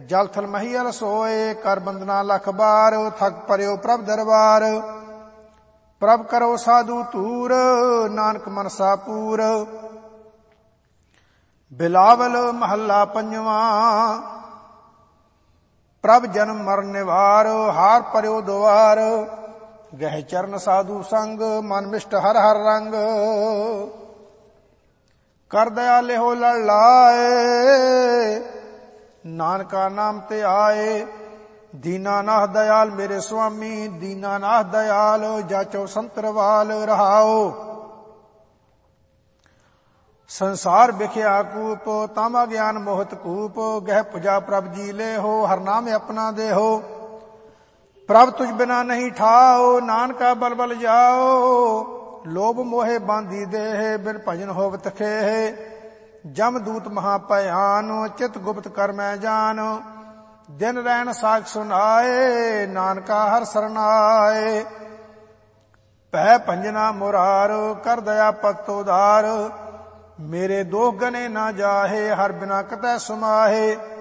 ਜਲ ਥਲ ਮਹੀਲ ਸੋਏ, ਕਰ ਬੰਦਨਾ ਲਖ ਬਾਰ, ਥਕ ਪਰਿਓ ਪ੍ਰਭ ਦਰਬਾਰ। ਪ੍ਰਭ ਕਰੋ ਸਾਧੂ ਧੂਰ, ਨਾਨਕ ਮਨਸਾ ਪੂਰ। ਬਿਲਾਵਲ ਮਹੱਲਾ ਪੰਜਵਾਂ। ਪ੍ਰਭ ਜਨਮ ਮਰਨ ਨਿਵਾਰ, ਹਾਰ ਪਰਿਓ ਦੁਆਰ। ਗਹਿ ਚਰਨ ਸਾਧੂ ਸੰਗ, ਮਨ ਮਿਸ਼ਟ ਹਰ ਹਰ ਰੰਗ। ਕਰ ਦਇਆਲੇ ਹੋ ਲੜ ਲਾਏ, ਨਾਨਕਾ ਨਾਮ ਤੇ ਆਏ। ਦੀਨਾਨਾਥ ਦਇਆਲ ਮੇਰੇ ਸੁਆਮੀ, ਦੀਨਾਨਾਥ ਦਇਆਲ ਜਾਚੋ ਸੰਤਰਵਾਲ। ਰਹਾਓ ਸੰਸਾਰ ਵਿਖਿਆ ਕੂਪ, ਤਾਮਾ ਗਿਆਨ ਮੋਹਤ ਕੂਪ। ਗਹਿ ਪੁਜਾ ਪ੍ਰਭ ਜੀ ਲੈ ਹੋ, ਹਰ ਨਾਮ ਆਪਣਾ ਦੇਹੋ। ਪ੍ਰਭ ਤੁਝ ਬਿਨਾ ਨਹੀਂ ਠਾਓ, ਨਾਨਕਾ ਬਲ ਬਲ ਜਾਓ। ਲੋਭ ਮੋਹਿ ਬਾਂਧੀ ਦੇਹ, ਬਿਨ ਭਜਨ ਹੋਵਤ ਖੇਹ। ਜਮ ਦੂਤ ਮਹਾ ਭਿਆਨ, ਚਿਤ ਗੁਪਤ ਕਰ ਮੈਂ ਜਾਨ। ਦਿਨ ਰੈਣ ਸਾਖ ਸੁਨਾਏ, ਨਾਨਕਾ ਹਰ ਸਰਨਾਏ। ਭੈ ਭੰਜਨਾ ਮੁਰਾਰ, ਕਰ ਦਇਆ ਭਗਤ ਉਦਾਰ। ਮੇਰੇ ਦੋਖ ਗਨੇ ਨਾ ਜਾਹੇ, ਹਰ ਬਿਨਾ ਕਤੈ ਸਮਾਹੇ।